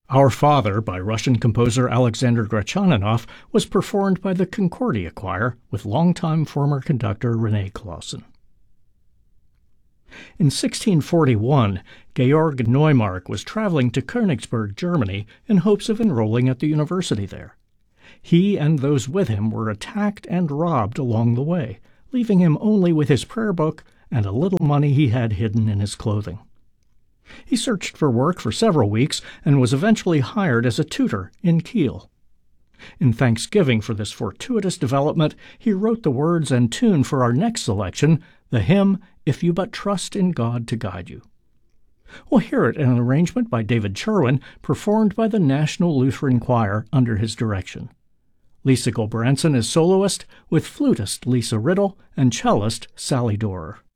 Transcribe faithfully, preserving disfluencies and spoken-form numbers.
Our Father by Russian composer Alexander Grachaninov was performed by the Concordia Choir with longtime former conductor René Clausen. In sixteen forty-one, Georg Neumark was traveling to Königsberg, Germany, in hopes of enrolling at the university there. He and those with him were attacked and robbed along the way, leaving him only with his prayer book and a little money he had hidden in his clothing. He searched for work for several weeks and was eventually hired as a tutor in Kiel. In thanksgiving for this fortuitous development, he wrote the words and tune for our next selection, the hymn, "If You But Trust in God to Guide You." We'll hear it in an arrangement by David Cherwin, performed by the National Lutheran Choir under his direction. Lisa Gulbranson is soloist, with flutist Lisa Riddle and cellist Sally Dorer.